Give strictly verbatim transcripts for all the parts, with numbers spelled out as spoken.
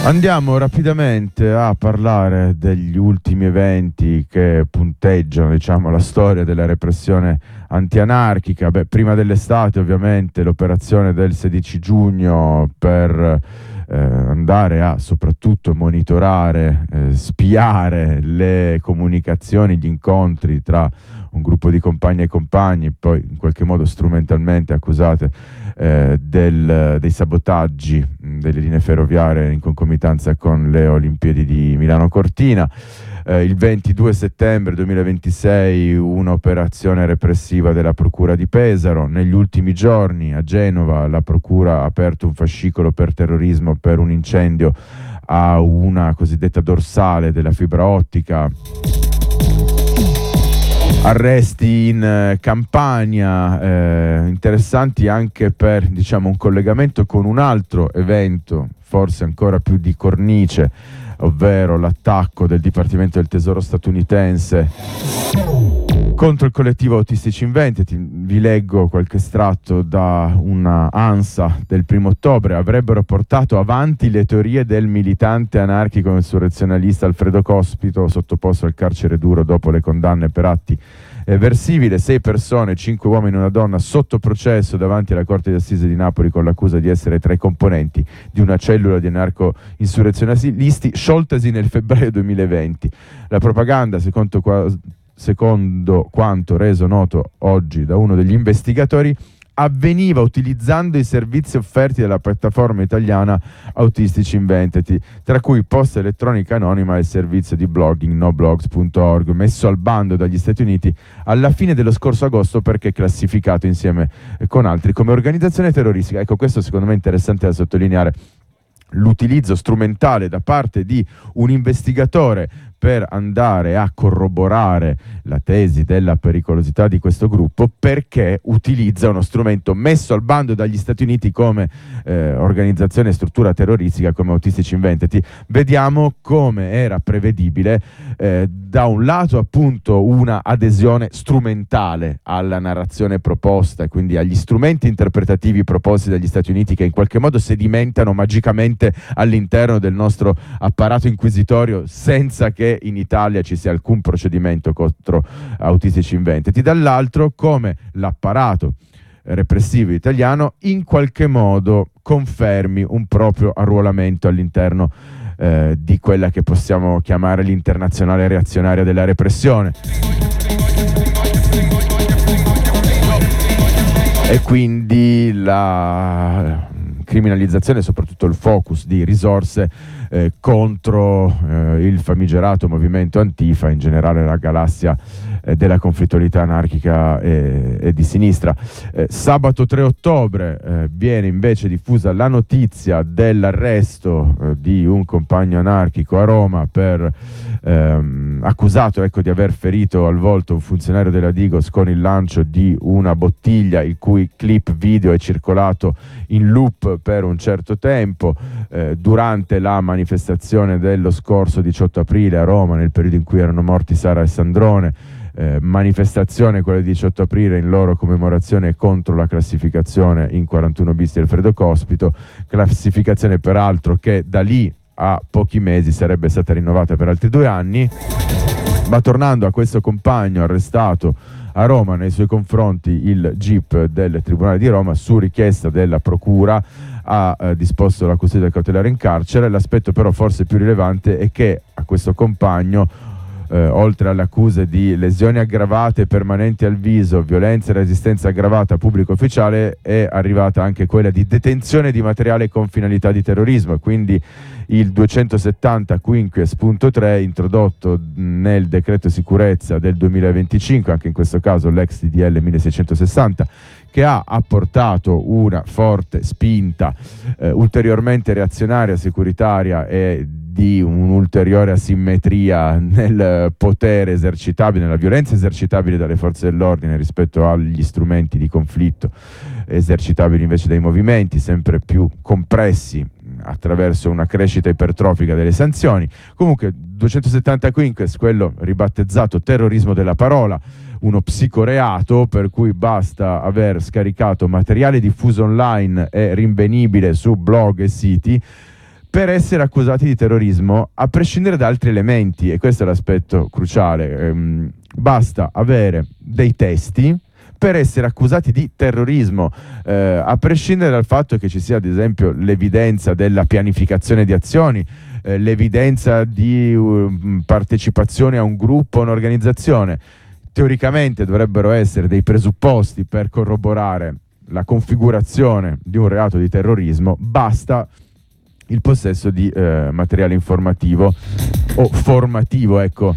Andiamo rapidamente a parlare degli ultimi eventi che punteggiano, diciamo, la storia della repressione antianarchica. Beh, prima dell'estate ovviamente l'operazione del sedici giugno per eh, andare a soprattutto monitorare, eh, spiare le comunicazioni, gli incontri tra un gruppo di compagni e compagni, poi in qualche modo strumentalmente accusate eh, del, dei sabotaggi mh, delle linee ferroviarie in concomitanza con le Olimpiadi di Milano Cortina. Eh, il ventidue settembre duemilaventisei un'operazione repressiva della Procura di Pesaro. Negli ultimi giorni a Genova la Procura ha aperto un fascicolo per terrorismo per un incendio a una cosiddetta dorsale della fibra ottica. Arresti in eh, Campania, eh, interessanti anche per, diciamo, un collegamento con un altro evento, forse ancora più di cornice, ovvero l'attacco del Dipartimento del Tesoro statunitense contro il collettivo Autistici Inventati. Vi leggo qualche estratto da una ANSA del primo ottobre. Avrebbero portato avanti le teorie del militante anarchico insurrezionalista Alfredo Cospito, sottoposto al carcere duro dopo le condanne per atti eversivi. Le sei persone, cinque uomini e una donna, sotto processo davanti alla Corte di Assise di Napoli con l'accusa di essere tra i componenti di una cellula di anarco-insurrezionalisti scioltasi nel febbraio duemilaventi. La propaganda, secondo qua Secondo quanto reso noto oggi da uno degli investigatori, avveniva utilizzando i servizi offerti dalla piattaforma italiana Autistici Inventati, tra cui posta elettronica anonima e il servizio di blogging noblogs punto org, messo al bando dagli Stati Uniti alla fine dello scorso agosto perché classificato insieme con altri come organizzazione terroristica. Ecco, questo secondo me è interessante da sottolineare, l'utilizzo strumentale da parte di un investigatore per andare a corroborare la tesi della pericolosità di questo gruppo, perché utilizza uno strumento messo al bando dagli Stati Uniti come eh, organizzazione e struttura terroristica come Autistici Inventati. Vediamo come era prevedibile, eh, da un lato appunto una adesione strumentale alla narrazione proposta e quindi agli strumenti interpretativi proposti dagli Stati Uniti, che in qualche modo sedimentano magicamente all'interno del nostro apparato inquisitorio senza che in Italia ci sia alcun procedimento contro Autistici Inventati. Dall'altro, come l'apparato repressivo italiano in qualche modo confermi un proprio arruolamento all'interno eh, di quella che possiamo chiamare l'internazionale reazionaria della repressione. E quindi la criminalizzazione, soprattutto il focus di risorse eh, contro eh, il famigerato movimento Antifa, in generale la galassia eh, della conflittualità anarchica e, e di sinistra. Eh, sabato tre ottobre eh, viene invece diffusa la notizia dell'arresto eh, di un compagno anarchico a Roma per ehm, accusato ecco, di aver ferito al volto un funzionario della Digos con il lancio di una bottiglia, il cui clip video è circolato in loop per un certo tempo eh, durante la manifestazione dello scorso diciotto aprile a Roma, nel periodo in cui erano morti Sara e Sandrone. Eh, manifestazione, quella del diciotto aprile, in loro commemorazione contro la classificazione in quarantuno bis di Alfredo Cospito, classificazione peraltro che da lì a pochi mesi sarebbe stata rinnovata per altri due anni. Ma tornando a questo compagno arrestato a Roma, nei suoi confronti il G I P del Tribunale di Roma, su richiesta della Procura, ha eh, disposto la custodia cautelare in carcere. L'aspetto però forse più rilevante è che a questo compagno, eh, oltre alle accuse di lesioni aggravate permanenti al viso, violenza e resistenza aggravata a pubblico ufficiale, è arrivata anche quella di detenzione di materiale con finalità di terrorismo, quindi il duecentosettanta quinquies punto tre introdotto nel decreto sicurezza del duemilaventicinque, anche in questo caso l'ex D D L milleseicentosessanta, che ha apportato una forte spinta eh, ulteriormente reazionaria, securitaria e di un'ulteriore asimmetria nel potere esercitabile, nella violenza esercitabile dalle forze dell'ordine rispetto agli strumenti di conflitto esercitabili invece dai movimenti, sempre più compressi attraverso una crescita ipertrofica delle sanzioni. Comunque duecentosettanta quinquies, quello ribattezzato terrorismo della parola, uno psicoreato per cui basta aver scaricato materiale diffuso online e rinvenibile su blog e siti per essere accusati di terrorismo, a prescindere da altri elementi, e questo è l'aspetto cruciale. Ehm, basta avere dei testi per essere accusati di terrorismo, eh, a prescindere dal fatto che ci sia ad esempio l'evidenza della pianificazione di azioni, eh, l'evidenza di uh, partecipazione a un gruppo, un'organizzazione. Teoricamente dovrebbero essere dei presupposti per corroborare la configurazione di un reato di terrorismo, basta il possesso di eh, materiale informativo o formativo, ecco.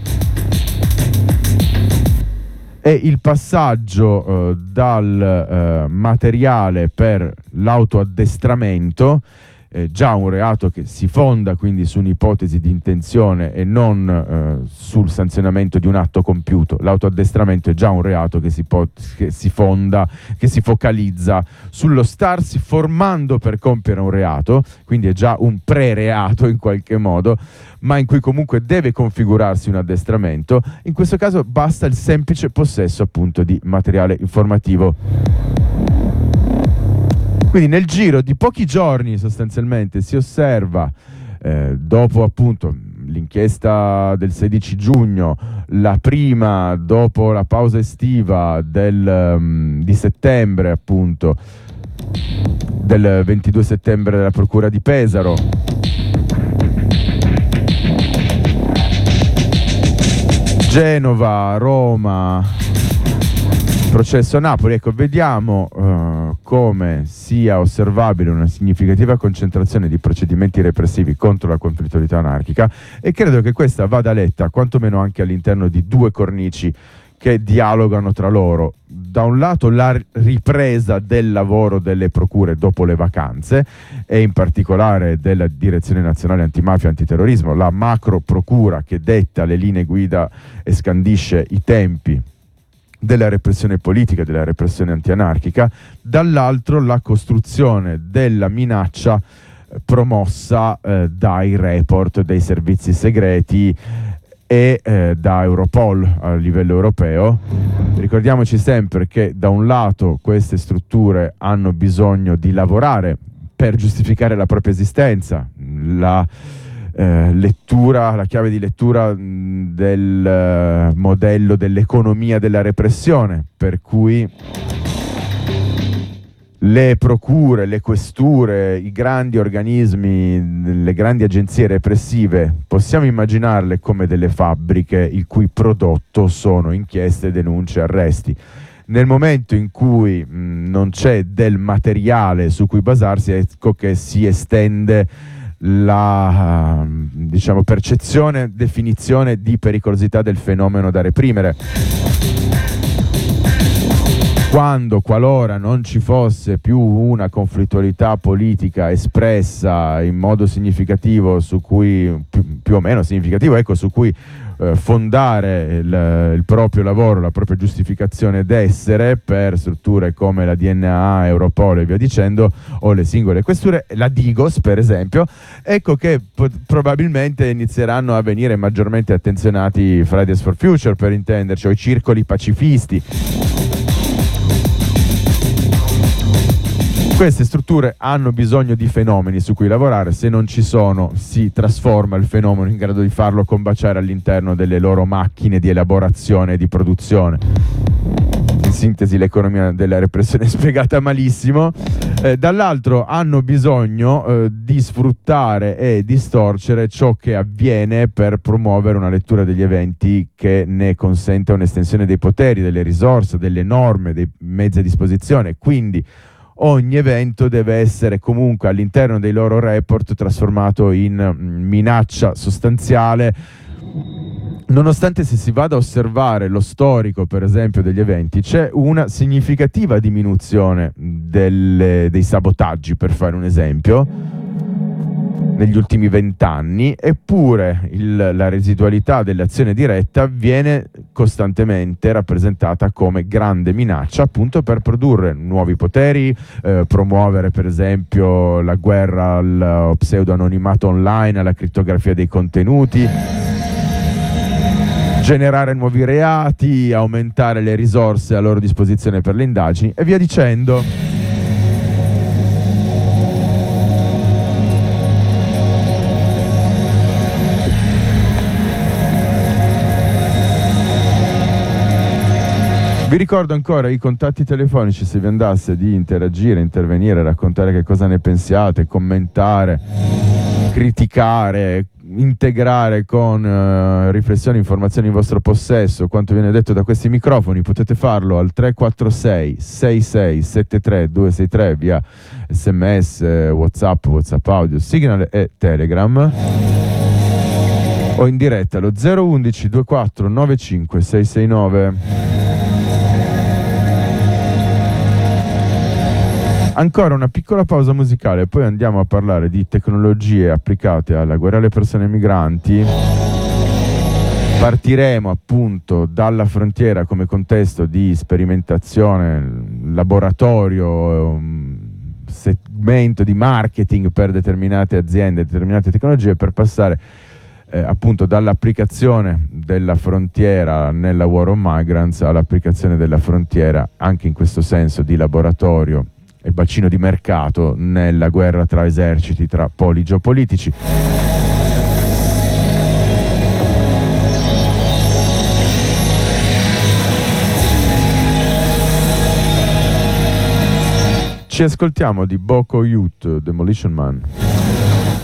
E il passaggio eh, dal eh, materiale per l'autoaddestramento, eh, già un reato che si fonda quindi su un'ipotesi di intenzione e non eh, sul sanzionamento di un atto compiuto. L'autoaddestramento è già un reato che si, po- che si fonda, che si focalizza sullo starsi formando per compiere un reato, quindi è già un pre-reato in qualche modo, ma in cui comunque deve configurarsi un addestramento. In questo caso basta il semplice possesso appunto di materiale informativo. Quindi nel giro di pochi giorni sostanzialmente si osserva, eh, dopo appunto l'inchiesta del sedici giugno, la prima dopo la pausa estiva del, um, di settembre appunto, del ventidue settembre della Procura di Pesaro, Genova, Roma, processo a Napoli. Ecco, vediamo uh, come sia osservabile una significativa concentrazione di procedimenti repressivi contro la conflittualità anarchica, e credo che questa vada letta quantomeno anche all'interno di due cornici che dialogano tra loro. Da un lato la ripresa del lavoro delle procure dopo le vacanze, e in particolare della Direzione Nazionale Antimafia e Antiterrorismo, la macro procura che detta le linee guida e scandisce i tempi della repressione politica, della repressione antianarchica. Dall'altro la costruzione della minaccia eh, promossa eh, dai report dei servizi segreti e eh, da Europol a livello europeo. Ricordiamoci sempre che da un lato queste strutture hanno bisogno di lavorare per giustificare la propria esistenza, la eh, lettura, la chiave di lettura mh, del eh, modello dell'economia della repressione, per cui le procure, le questure, i grandi organismi, le grandi agenzie repressive, possiamo immaginarle come delle fabbriche il cui prodotto sono inchieste, denunce, arresti. Nel momento in cui mh, non c'è del materiale su cui basarsi, ecco che si estende la uh, diciamo, percezione, definizione di pericolosità del fenomeno da reprimere. Quando, qualora non ci fosse più una conflittualità politica espressa in modo significativo, su cui più, più o meno significativo, ecco, su cui eh, fondare il, il proprio lavoro, la propria giustificazione d'essere per strutture come la D N A, Europol e via dicendo, o le singole questure, la Digos per esempio, ecco che po- probabilmente inizieranno a venire maggiormente attenzionati i Fridays for Future, per intenderci, o i circoli pacifisti. Queste strutture hanno bisogno di fenomeni su cui lavorare. Se non ci sono, si trasforma il fenomeno in grado di farlo combaciare all'interno delle loro macchine di elaborazione e di produzione. In sintesi, l'economia della repressione è spiegata malissimo. Eh, dall'altro hanno bisogno eh, di sfruttare e distorcere ciò che avviene per promuovere una lettura degli eventi che ne consenta un'estensione dei poteri, delle risorse, delle norme, dei mezzi a disposizione. Quindi ogni evento deve essere comunque all'interno dei loro report trasformato in minaccia sostanziale, nonostante, se si vada a osservare lo storico per esempio degli eventi, c'è una significativa diminuzione delle, dei sabotaggi, per fare un esempio, negli ultimi vent'anni, eppure il, la residualità dell'azione diretta viene costantemente rappresentata come grande minaccia, appunto per produrre nuovi poteri, eh, promuovere per esempio la guerra al pseudo-anonimato online, alla crittografia dei contenuti, generare nuovi reati, aumentare le risorse a loro disposizione per le indagini e via dicendo. Vi ricordo ancora i contatti telefonici se vi andasse di interagire, intervenire, raccontare che cosa ne pensiate, commentare, criticare, integrare con uh, riflessioni, informazioni in vostro possesso quanto viene detto da questi microfoni. Potete farlo al tre quattro sei sei sei sette tre due sei tre via sms, whatsapp, whatsapp audio, Signal e Telegram, o in diretta allo zero uno uno due quattro nove cinque sei sei nove. Ancora una piccola pausa musicale, poi andiamo a parlare di tecnologie applicate alla guerra alle persone migranti. Partiremo appunto dalla frontiera come contesto di sperimentazione, laboratorio, segmento di marketing per determinate aziende, determinate tecnologie, per passare eh, appunto dall'applicazione della frontiera nella War on Migrants all'applicazione della frontiera anche in questo senso di laboratorio e bacino di mercato nella guerra tra eserciti, tra poli geopolitici. Ci ascoltiamo di Boko Youth, Demolition Man.